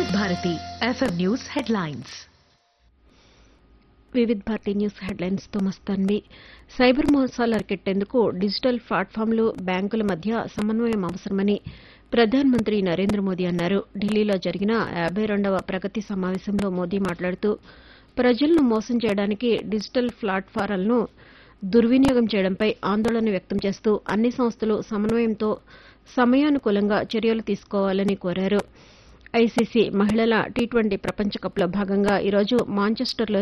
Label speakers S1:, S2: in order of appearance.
S1: వివిధ Bharati FM news headlines.
S2: వివిధ Bharati news headlines తో మస్తాన్వి. సైబర్ మోసాలు అరికెట్టేందుకు డిజిటల్ ప్లాట్ఫామ్లు, బ్యాంకుల మధ్య సమన్వయం అవసరమని ప్రధానమంత్రి నరేంద్ర మోదీ అన్నారు. ఢిల్లీలో జరిగిన 52వ ప్రగతి సమావేశంలో మోదీ మాట్లాడుతూ ప్రజలను మోసం చేయడానికి డిజిటల్ ప్లాట్ఫారాలను దుర్వినియోగం చేయడంపై ఆందోళన వ్యక్తం చేస్తూ అన్ని సంస్థలు సమన్వయంతో సమయానుకూలంగా చర్యలు తీసుకోవాలని కోరారు. ఐసీసీ మహిళల టీ20 ప్రపంచ కప్లో భాగంగా ఈరోజు మాంచెస్టర్లో